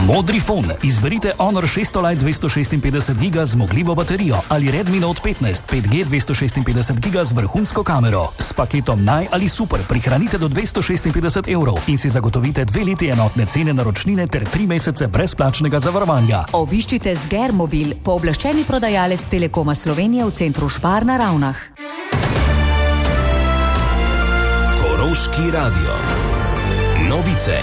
Modri fon. Izberite Honor 600 Lite 256 GB zmogljivo baterijo ali Redmi Note 15 5G 256 GB z vrhunsko kamero. S paketom Naj ali Super prihranite do 256 evrov in si zagotovite 2 leti enotne cene naročnine ter 3 mesece brezplačnega zavarovanja. Obiščite Sgermobil, pooblaščeni prodajalec Telekoma Slovenije v centru Špar na Ravnah. Koroški radio. Novice.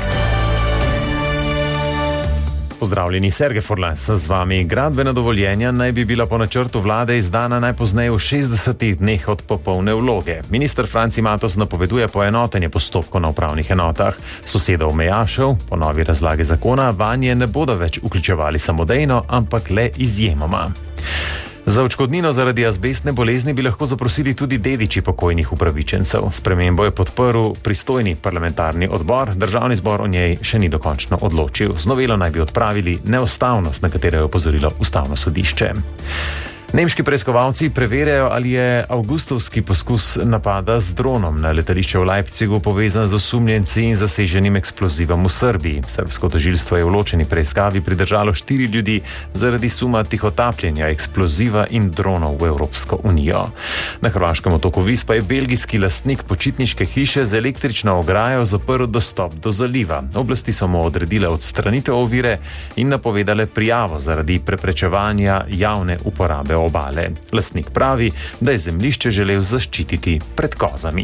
Pozdravljeni, Sergej Forlas z vami. Gradbena dovoljenja naj bi bila po načrtu vlade izdana najpozneje v 60 dneh od popolne vloge. Minister Franci Matos napoveduje poenotenje postopkov na upravnih enotah. Sosedov Mejašev po novi razlagi zakona vanje ne bodo več vključevali samodejno, ampak le izjemoma. Za odškodnino zaradi azbestne bolezni bi lahko zaprosili tudi dediči pokojnih upravičencev. Spremembo je podprl pristojni parlamentarni odbor, državni zbor o njej še ni dokončno odločil. Z novelo naj bi odpravili neustavnost, na katero je opozorilo Ustavno sodišče. Nemški preiskovalci preverjajo, ali je avgustovski poskus napada z dronom na letališče v Leipzigu povezan z osumljenci in zaseženim eksplozivom v Srbiji. Srbsko tožilstvo je v ločeni preiskavi pridržalo 4 ljudi zaradi suma tihotapljenja eksploziva in dronov v Evropsko unijo. Na hrvaškem otoku Vis pa je belgijski lastnik počitniške hiše z električno ograjo zaprl dostop do zaliva. Oblasti so mu odredile odstranitev ovire in napovedale prijavo zaradi preprečevanja javne uporabe obale. Lastnik pravi, da je zemljišče želel zaščititi pred kozami.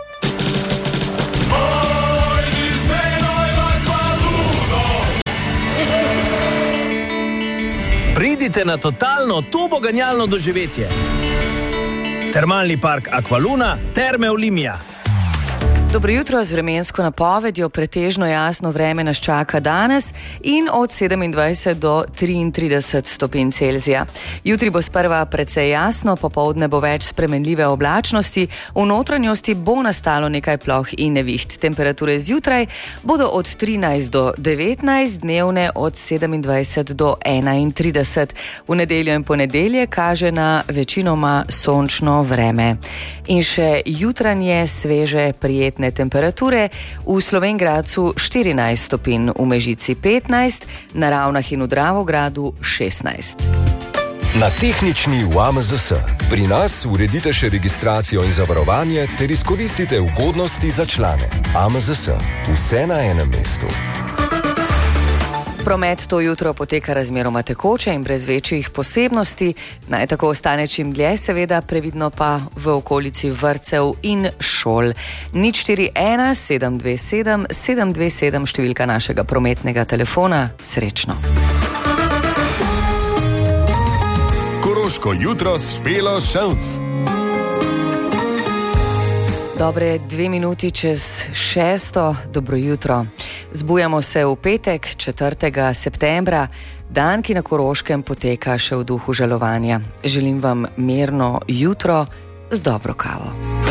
Pridite na totalno turboganjalno doživetje. Termalni park Aqualuna, Terme Olimia. Dobro jutro, z vremensko napovedjo pretežno jasno vreme nas čaka danes in od 27 do 33 stopinj Celzija. Jutri bo sprva precej jasno, popoldne bo več spremenljive oblačnosti, v notranjosti bo nastalo nekaj ploh in neviht. Temperature zjutraj bodo od 13 do 19, dnevne od 27 do 31. V nedeljo in ponedeljek kaže na večinoma sončno vreme. In še jutranje sveže prijetne temperature, v Slovenj Gradcu 14 stopinj, v Mežici 15, na Ravnah in v Dravogradu 16. Na tehnični v AMZS. Pri nas uredite še registracijo in zavarovanje ter izkoristite ugodnosti za člane. AMZS. Vse na enem mestu. Promet to jutro poteka razmeroma tekoče in brez večjih posebnosti. Naj tako ostane čim dlje, seveda previdno pa v okolici vrtcev in šol. 041 727 727 številka našega prometnega telefona. Srečno. Koroško jutro s Špelo Ševc. Dobre 2 minuti čez 6. Dobro jutro. Zbujamo se v petek, 4. septembra, dan, ki na Koroškem poteka še v duhu žalovanja. Želim vam mirno jutro z dobro kavo.